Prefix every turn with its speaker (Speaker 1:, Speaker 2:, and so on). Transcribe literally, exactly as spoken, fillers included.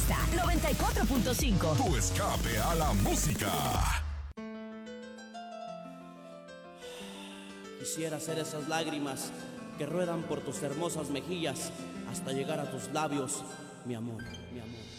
Speaker 1: Exa noventa y cuatro punto cinco.
Speaker 2: Tu escape a la música.
Speaker 3: Quisiera ser esas lágrimas que ruedan por tus hermosas mejillas hasta llegar a tus labios, mi amor, mi amor.